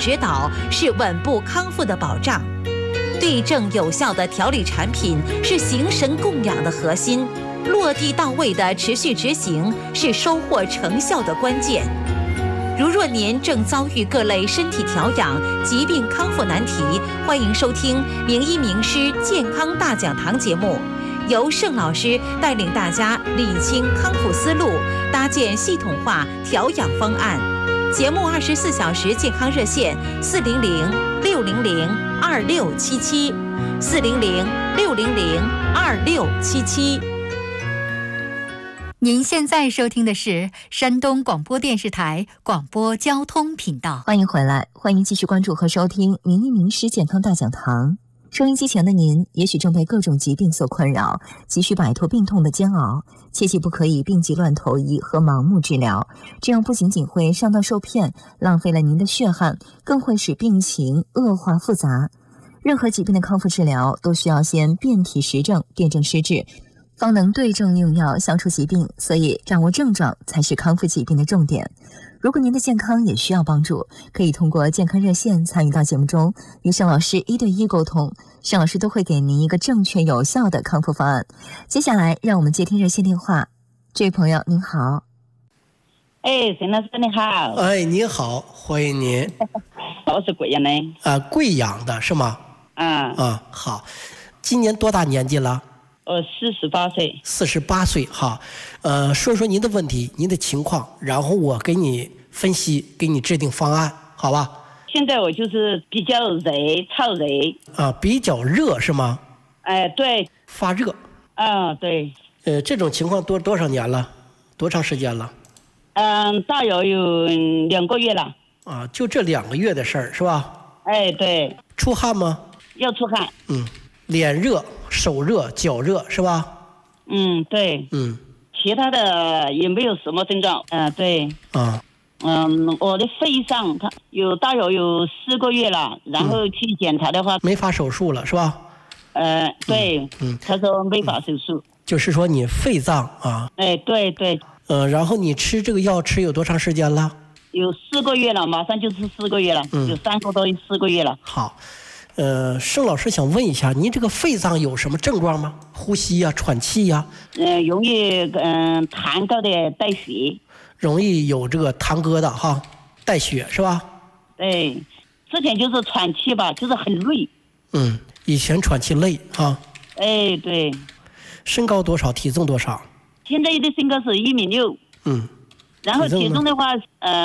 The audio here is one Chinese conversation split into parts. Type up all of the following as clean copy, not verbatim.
指导是稳步康复的保障。对症有效的调理产品是形神供养的核心，落地到位的持续执行是收获成效的关键。如若您正遭遇各类身体调养、疾病康复难题，欢迎收听名医名师健康大讲堂节目，由盛老师带领大家理清康复思路，搭建系统化调养方案。节目24小时健康热线400-600-2677，400-600-2677。 您现在收听的是山东广播电视台广播交通频道。 欢迎回来，欢迎继续关注和收听名医名师健康大讲堂。收音机前的您也许正被各种疾病所困扰，急需摆脱病痛的煎熬，切记不可以病急乱投医和盲目治疗，这样不仅仅会上当受骗，浪费了您的血汗，更会使病情恶化复杂。任何疾病的康复治疗都需要先辨体实证，辨证施治，方能对症用药消除疾病，所以掌握症状才是康复疾病的重点。如果您的健康也需要帮助，可以通过健康热线参与到节目中，与盛老师1对1沟通，盛老师都会给您一个正确有效的康复方案。接下来让我们接听热线电话。这位朋友您好。 沈老师你好。 你好，欢迎您。 我是贵阳的。 贵阳的是吗？好。今年多大年纪了 ？48岁。 48岁哈。说说您的问题，您的情况，然后我给你分析，给你制定方案，好吧？ 现在我就是比较热，超热。 比较热是吗？ 对。 发热。 对。 这种情况多少年了？多长时间了？ 大约有2个月了。 就这2个月的事儿是吧？ 对。 出汗吗？ 要出汗。 脸热、手热、脚热是吧？ 对。其他的也没有什么症状。对。我的肺上它大约有4个月了，然后去检查的话， 没法手术了是吧？ 对。他说没法手术。 就是说你肺脏啊。 对对。 然后你吃这个药吃有多长时间了？ 有4个月了，马上就是4个月了，有3个多4个月了。 好。盛老师想问一下，您这个肺脏有什么症状吗？呼吸呀、喘气呀？ 容易痰高的带血。 容易有这个痰疙瘩哈，带血是吧？ 对，之前就是喘气吧，就是很累。 以前喘气累哈。 对。 身高多少？体重多少？ 现在的身高是1.6米。然后体重的话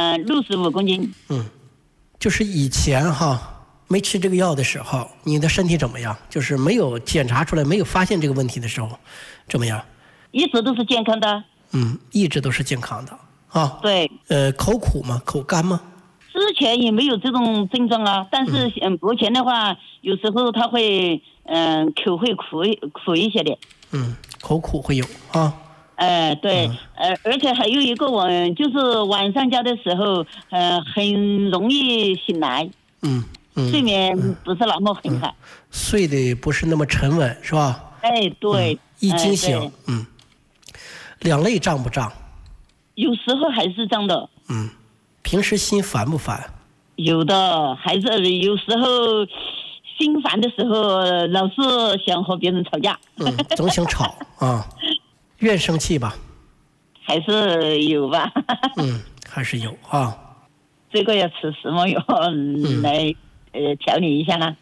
，65公斤。 就是以前哈。没吃这个药的时候，你的身体怎么样？就是没有检查出来、没有发现这个问题的时候，怎么样？ 一直都是健康的。 一直都是健康的啊。 对。 口苦吗？口干吗？ 之前也没有这种症状啊，但是目前的话，有时候他会口会苦一些的。 口苦会有啊。 对。而且还有一个就是晚上觉的时候，很容易醒来。睡眠不是那么很好。 睡得不是那么沉稳是吧？ 对。 一惊醒。两肋胀不胀？ 有时候还是胀的。 平时心烦不烦？ 有的，还是有时候心烦的时候，老是想和别人吵架。 总想吵啊。愿生气吧？ 还是有吧。 还是有啊。 这个要吃什么药来调理一下呢？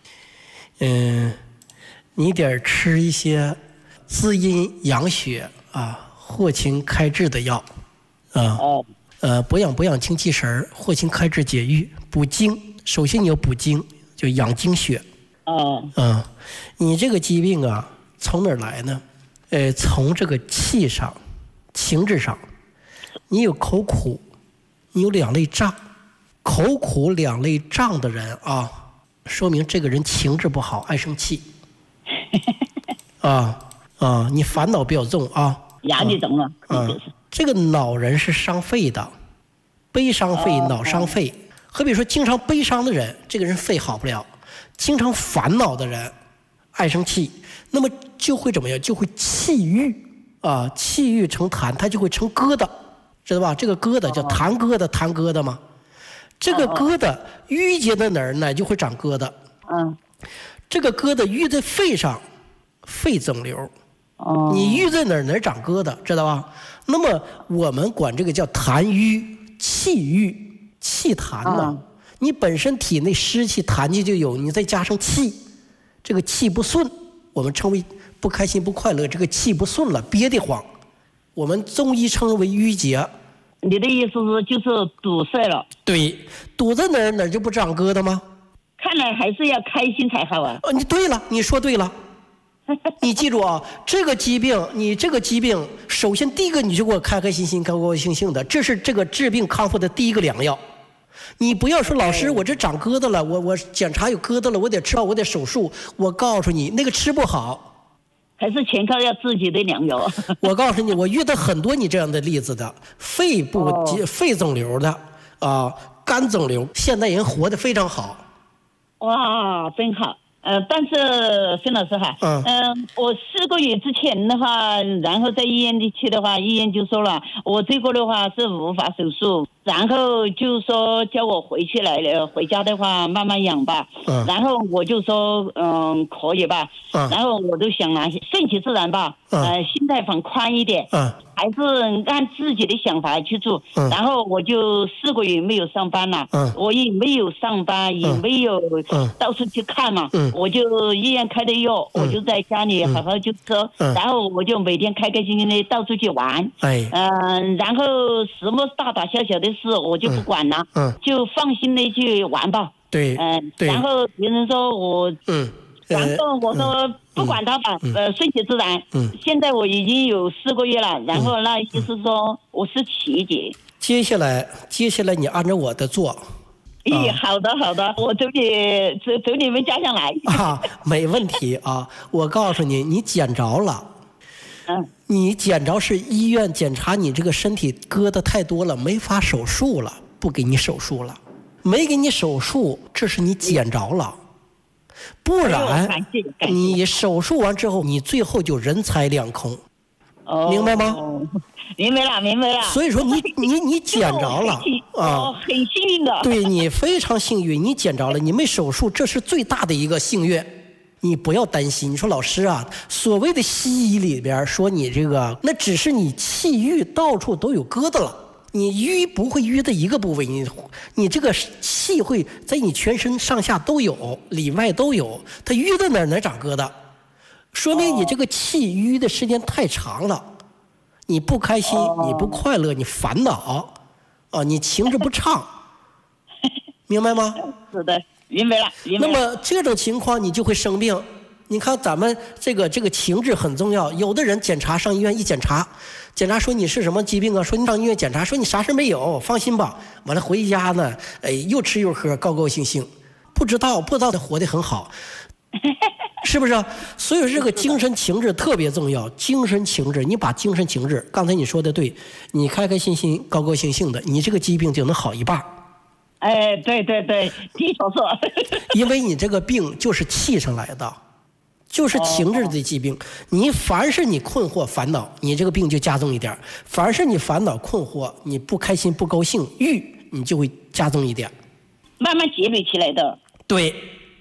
你得吃一些滋阴养血活清开滞的药补养精气神，活清开滞解郁，补精。首先你要补精，就养精血。你这个疾病从哪儿来呢？从这个气上、情志上，你有口苦，你有两肋胀。口苦两肋胀的人说明这个人情志不好，爱生气。你烦恼比较重压力重了。 这个恼人是伤肺的，悲伤肺、恼伤肺。好比说经常悲伤的人，这个人肺好不了；经常烦恼的人，爱生气，那么就会怎么样？就会气郁气郁成痰，它就会成疙瘩，知道吧？这个疙瘩叫痰疙瘩，痰疙瘩嘛。 这个疙瘩淤结在哪儿呢，就会长疙瘩。这个疙瘩淤在肺上，肺肿瘤。你淤在哪儿长疙瘩，知道吧？那么我们管这个叫痰瘀、气郁、气痰呢。你本身体内湿气、痰气就有，你再加上气，这个气不顺，我们称为不开心、不快乐，这个气不顺了，憋得慌，我们中医称为淤结。 你的意思是就是堵塞了？ 对，堵在哪儿就不长疙瘩吗？ 看来还是要开心才好啊。 你对了，你说对了。你记住啊，这个疾病，首先第一个你就给我开开心心、高高兴兴的，这是这个治病康复的第一个良药。你不要说老师，我这长疙瘩了，我检查有疙瘩了，我得吃药，我得手术。我告诉你，那个吃不好， 还是全靠要自己的良药。 我告诉你，我遇到很多你这样的例子的，肺肿瘤的肝肿瘤，现在人活得非常好。 哇，真好。但是孙老师哈，我4个月之前的话，然后在医院里去的话，医院就说了，我这个的话是无法手术，然后就说叫我回家的话慢慢养吧。然后我就说可以吧。然后我就想了，顺其自然吧。心态放宽一点。还是按自己的想法去做。然后我就4个月没有上班了。我也没有上班，也没有到处去看嘛。我就医院开的药，我就在家里好好就吃。然后我就每天开开心心的到处去玩。然后什么大大小小的事我就不管了。就放心的去玩吧。 对。 然后别人说我。然后我说不管他吧，顺其自然。现在我已经有4个月了，然后那意思说我是奇迹。 接下来你按照我的做。 好的，我走你们家乡来。 没问题啊！我告诉你，你捡着了。你捡着是医院检查你这个身体疙瘩太多了，没法手术了，不给你手术了。没给你手术，这是你捡着了。不然你手术完之后，你最后就人财两空。明白吗？ 明白了。 所以说你捡着了很幸运的。 对，你非常幸运，你捡着了，你没手术，这是最大的一个幸运。你不要担心。你说老师啊，所谓的西医里边说你这个，那只是你气郁到处都有疙瘩了。你淤不会淤的一个部位，你这个气会在你全身上下都有，里外都有，它淤在哪儿长疙瘩，说明你这个气淤的时间太长了，你不开心，你不快乐，你烦恼你情志不畅，明白吗？ 是的，明白了。 那么这种情况你就会生病。你看咱们这个情志很重要，有的人上医院一检查说你是什么疾病啊？说你上医院检查说你啥事没有，放心吧。完了回家呢，又吃又喝，高高兴兴，不知道他活得很好，是不是？所以说这个精神情志特别重要。精神情志，你把精神情志，刚才你说的对，你开开心心、高高兴兴的，你这个疾病就能好一半。 对，的确是。 因为你这个病就是气上来的。就是情志的疾病，你凡是你困惑烦恼，你这个病就加重一点；凡是你烦恼困惑，你不开心不高兴你就会加重一点， 慢慢积累起来的。 对。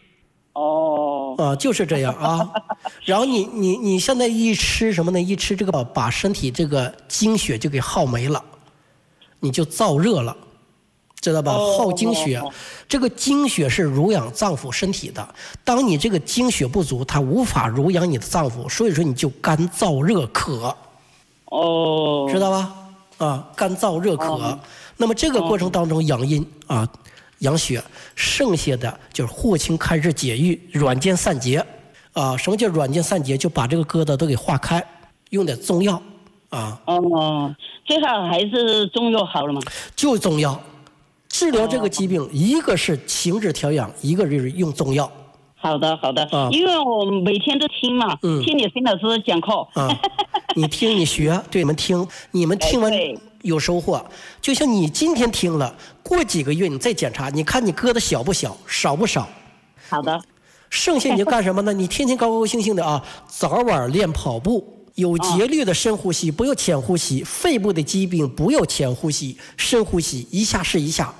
就是这样啊。然后你现在一吃什么呢？一吃这个把身体这个精血就给耗没了，你就燥热了。知道吧？耗精血，这个精血是濡养脏腑身体的。当你这个精血不足，它无法濡养你的脏腑，所以说你就干燥热渴。知道吧？干燥热渴。那么这个过程当中养阴养血，剩下的就是和清开滞解郁，软坚散结。什么叫软坚散结？就把这个疙瘩都给化开，用点中药最好还是中药好了吗？ 就中药。治疗这个疾病，一个是情志调养，一个就是用中药。 好的，因为我每天都听嘛，听你孙老师讲课。 你听你学，对你们听完有收获。就像你今天听了，过几个月你再检查，你看你疙瘩小不小，少不少。 好的。 剩下你就干什么呢？你天天高高兴兴的早晚练跑步，有节律的深呼吸，不要浅呼吸。肺部的疾病不要浅呼吸，深呼吸，一下是一下。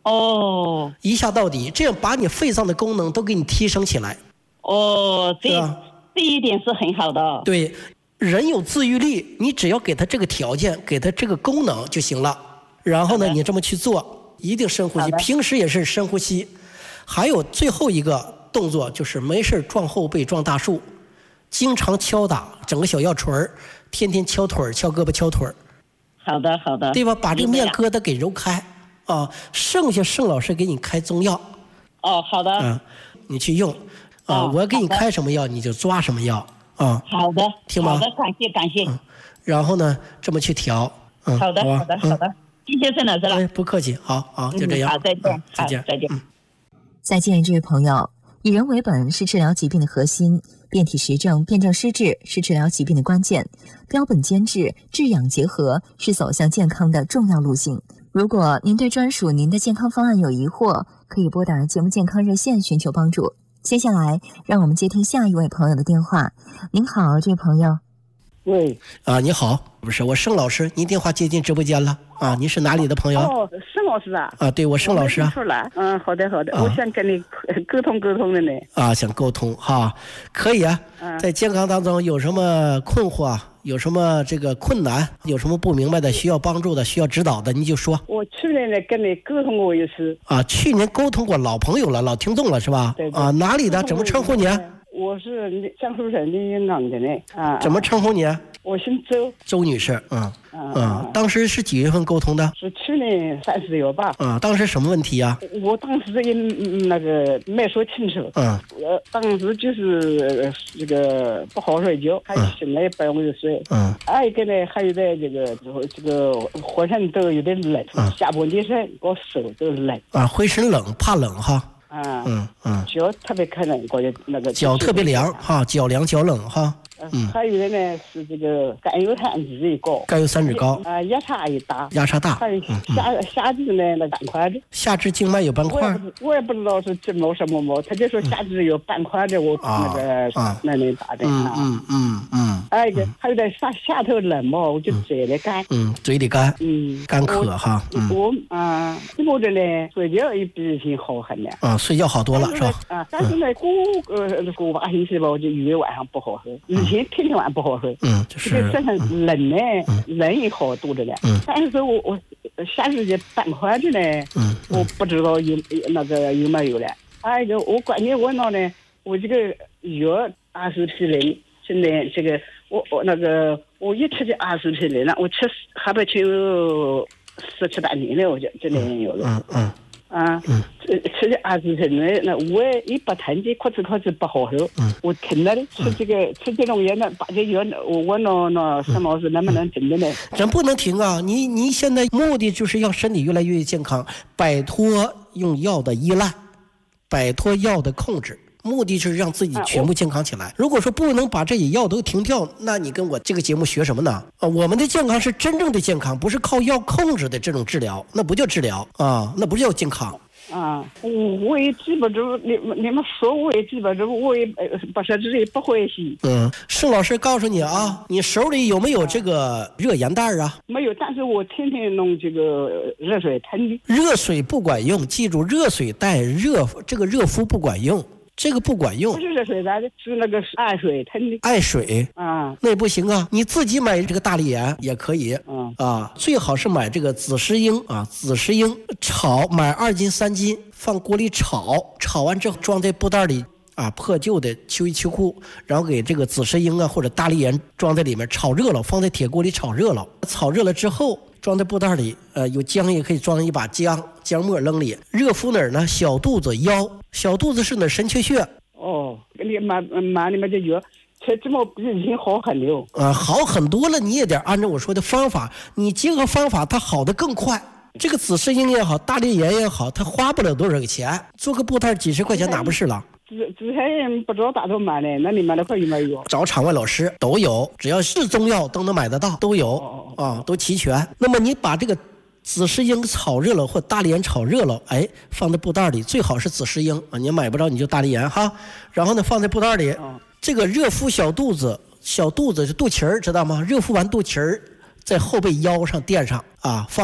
哦， 一下到底，这样把你肺脏的功能都给你提升起来。 哦，这一点是很好的。 对，人有自愈力，你只要给他这个条件，给他这个功能就行了。然后呢，你这么去做，一定深呼吸，平时也是深呼吸。还有最后一个动作就是没事撞后背撞大树，经常敲打，整个小药锤儿，天天敲腿儿、敲胳膊、敲腿儿。 好的，好的， 对吧？把这个面疙瘩给揉开啊，剩下盛老师给你开中药。 哦，好的。 你去用啊，我给你开什么药你就抓什么药啊。 好的， 听吗？ 好的，感谢。 然后呢，这么去调。 好的，好的。谢谢盛老师了。 不客气，好，就这样。 好，再见。 再见。 再见，这位朋友。以人为本是治疗疾病的核心，辩体实证、辩证施治是治疗疾病的关键，标本兼治、治养结合是走向健康的重要路径。如果您对专属您的健康方案有疑惑，可以拨打节目健康热线寻求帮助。接下来，让我们接听下一位朋友的电话。您好，这位朋友。 喂。 你好，不是我盛老师，您电话接进直播间了啊？您是哪里的朋友？ 哦，盛老师啊。 对，我盛老师啊。 好的，我想跟你沟通的呢。 想沟通哈，可以啊。在健康当中有什么困惑，有什么这个困难，有什么不明白的，需要帮助的，需要指导的，你就说。 我去年呢跟你沟通过一次。 去年沟通过，老朋友了，老听众了是吧？ 对。 哪里的？怎么称呼你？ 我是江苏省临港的呢。 怎么称呼你？ 我姓周。 周女士。当时是几月份沟通的？ 是去年30月吧。 当时什么问题呀？ 我当时也没说清楚。当时就是这个不好睡觉，还醒了也不容易睡。还有一个呢，还有点这个浑身都有点冷，下半身我手都冷。 浑身冷，怕冷哈。 脚特别可冷，感觉脚特别凉哈，脚凉脚冷哈。 还有的呢是这个甘油三酯高， 甘油三酯高。 压差也大， 还有下肢呢那半块的， 下肢静脉有半块。 我也不知道是怎么什么，他就说下肢有半块的，我那里打的。还有点下头冷嘛，我就嘴里干。 嘴里干。干渴哈。 我这呢睡觉也比以前好很了。 睡觉好多了是吧？ 但是呢过8星期吧，我就以为晚上不好睡。以前天天晚上不好睡。就是身上冷呢，冷也好多着呢。但是我下肢这半块的呢，我不知道有没有了。还有我关键问到呢，我这个药24P0，现在这个我一吃就24P0了，我吃还不就17、18年了，我就这年有了。吃的24P0，那我也不疼的，靠子不好受。我停了的，吃这种药呢，把这药我问了沈老师能不能停的呢？ 真不能停啊！你现在目的就是让身体越来越健康，摆脱用药的依赖，摆脱药的控制。目的是让自己全部健康起来。如果说不能把这些药都停掉，那你跟我这个节目学什么呢？我们的健康是真正的健康，不是靠药控制的这种治疗，那不叫治疗啊，那不叫健康。 我也记不住，你们说我也记不住，我也不是自己不会写。 盛老师告诉你啊，你手里有没有这个热盐袋啊？ 没有，但是我天天弄这个热水腾的。 热水不管用，记住，热水袋这个热敷不管用。这个不管用， 不是热水袋的，是那个爱水腾的。 爱水那也不行啊，你自己买这个大力盐也可以。最好是买这个紫石英紫石英买2斤3斤，放锅里炒完之后装在布袋里破旧的秋衣秋裤，然后给这个紫石英或者大力盐装在里面，炒热了，放在铁锅里炒热了之后装在布袋里，有姜也可以装一把姜末扔里。热敷哪儿呢？小肚子、腰。小肚子是哪儿？神阙穴。 你买你们这药，这么比以前好很了。 好很多了，你也得按照我说的方法，你结合方法，它好的更快。这个紫石英也好，大力盐也好，它花不了多少个钱，做个布袋几十块钱哪不是了？ 之前不知道大头买的，那你买的块有没有？ 找场外老师都有，只要是中药都能买得到，都有都齐全。那么你把这个紫石英炒热了或大力盐炒热了，放在布袋里，最好是紫石英你买不着你就大力盐哈。然后呢放在布袋里，这个热敷小肚子是肚脐儿，知道吗？热敷完肚脐儿，在后背腰上垫上放上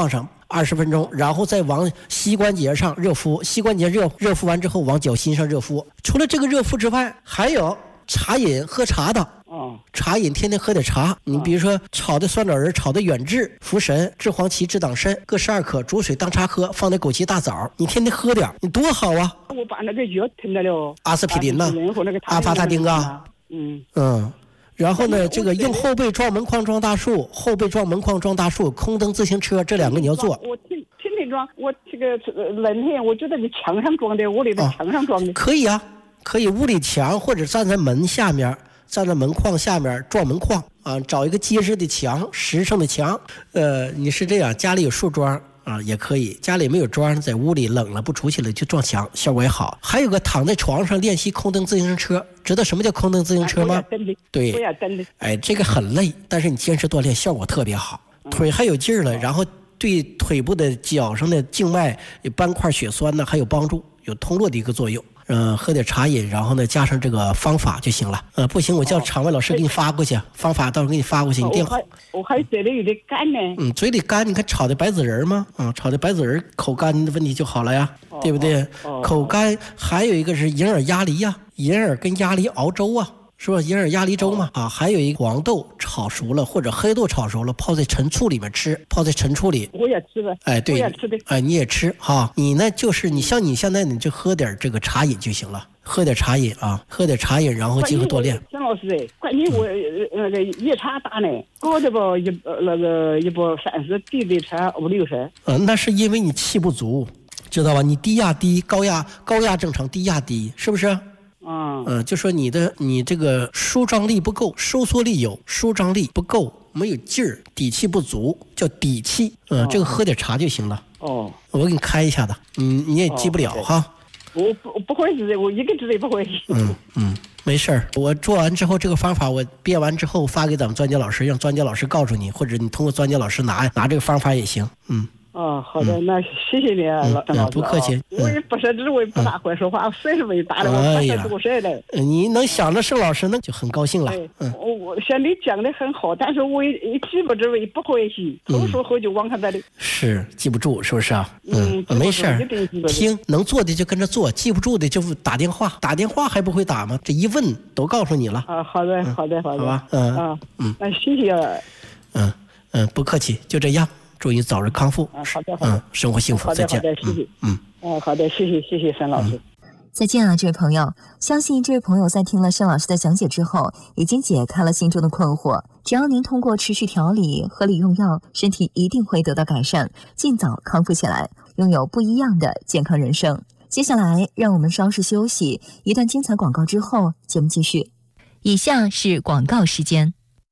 20分钟，然后再往膝关节上热敷，膝关节热敷完之后往脚心上热敷。除了这个热敷之外，还有茶饮，喝茶的。茶饮天天喝点茶，你比如说炒的酸枣仁、炒的远志、茯神、制黄芪、制党参，各12克，煮水当茶喝，放点枸杞、大枣，你天天喝点，你多好啊！ 我把那个药停了了， 阿司匹林呐，阿法他丁啊，然后呢，这个用后背撞门框撞大树，后背撞门框撞大树，空蹬自行车，这2个你要做。 我天天装，我这个冷天我就在你墙上装的，屋里的墙上装的。 可以啊，可以屋里墙或者站在门下面。站在门框下面撞门框啊，找一个结实的墙，实诚的墙。你是这样，家里有树桩啊也可以，家里没有桩，在屋里冷了不出去了就撞墙，效果也好。还有个躺在床上练习空蹬自行车，知道什么叫空蹬自行车吗？对，哎，这个很累，但是你坚持锻炼，效果特别好，腿还有劲儿了，然后对腿部的脚上的静脉斑块血栓呢还有帮助，有通络的一个作用。喝点茶饮，然后呢加上这个方法就行了。不行我叫场外老师给你发过去，方法到时候给你发过去，你电话。 我还嘴里有点干呢。 嘴里干，你看炒的白子仁吗？炒的白子仁口干的问题就好了呀，对不对？口干还有一个是银耳鸭梨呀，银耳跟鸭梨熬粥啊。是吧？银耳鸭梨粥嘛，还有一个黄豆炒熟了或者黑豆炒熟了，泡在陈醋里面吃，泡在陈醋里。 我也吃的。 哎，对， 我也吃的。 哎，你也吃哈？你呢？就是你像你现在你就喝点这个茶饮就行了，喝点茶饮啊，喝点茶饮，然后结合锻炼。 张老师哎，关键我那个夜茶大呢，高的吧一包30，低的才50、60。 那是因为你气不足，知道吧？你低压低，高压正常，低压低，是不是？就说你这个舒张力不够，收缩力有，舒张力不够，没有劲儿，底气不足，叫底气。这个喝点茶就行了。我给你开一下子，你也记不了哈。 我不会记，我一个字也不会。 没事儿。我做完之后，这个方法我编完之后发给咱们专家老师，让专家老师告诉你，或者你通过专家老师拿这个方法也行。 好的，那谢谢你啊，张老师。 不客气。 我也不识字，我也不大会说话，岁数没大了，我80多岁了。 你能想着盛老师，那就很高兴了。 我像你讲的很好，但是我也记不住，也不会记，口说后就忘开在里。 是记不住，是不是啊？没事儿，听能做的就跟着做，记不住的就打电话，打电话还不会打吗？这一问都告诉你了。 好的，好吧。 那谢谢。 不客气，就这样。祝你早日康复。 好的， 生活幸福，再见。 好的，谢谢。好的，谢谢沈老师。 再见啊，这位朋友。相信这位朋友在听了沈老师的讲解之后，已经解开了心中的困惑。只要您通过持续调理、合理用药，身体一定会得到改善，尽早康复起来，拥有不一样的健康人生。接下来，让我们稍事休息，一段精彩广告之后，节目继续。以下是广告时间。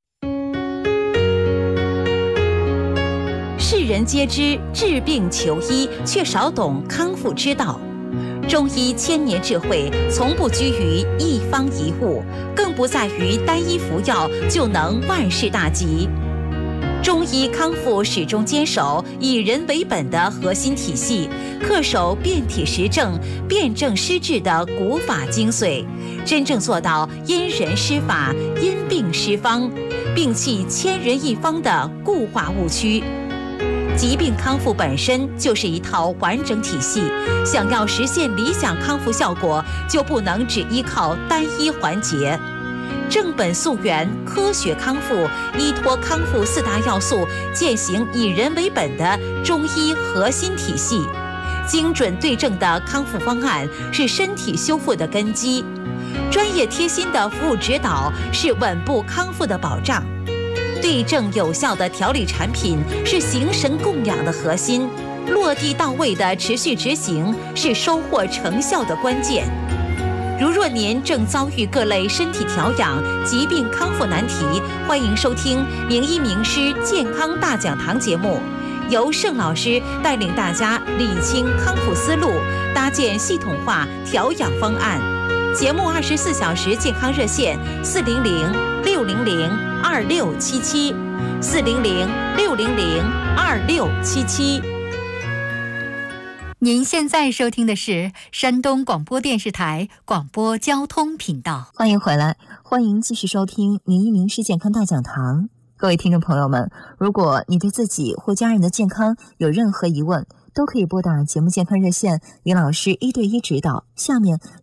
世人皆知治病求医，却少懂康复之道。中医1000年智慧，从不拘于一方一物，更不在于单一服药就能万事大吉。中医康复始终坚守以人为本的核心体系，恪守辨体实证、辨证施治的古法精髓，真正做到因人施法、因病施方，摒弃千人一方的固化误区。疾病康复本身就是一套完整体系，想要实现理想康复效果，就不能只依靠单一环节。正本溯源，科学康复，依托康复4大要素，践行以人为本的中医核心体系。精准对症的康复方案是身体修复的根基，专业贴心的服务指导是稳步康复的保障。对症有效的调理产品是形神供养的核心，落地到位的持续执行是收获成效的关键。如若您正遭遇各类身体调养、疾病康复难题，欢迎收听名医名师健康大讲堂节目，由盛老师带领大家理清康复思路，搭建系统化调养方案。节目24小时健康热线400-600-2677，400-600-2677。 您现在收听的是山东广播电视台广播交通频道。 欢迎回来，欢迎继续收听名医名师健康大讲堂。 各位听众朋友们，如果你对自己或家人的健康有任何疑问，都可以拨打节目健康热线，李老师1对1指导。下面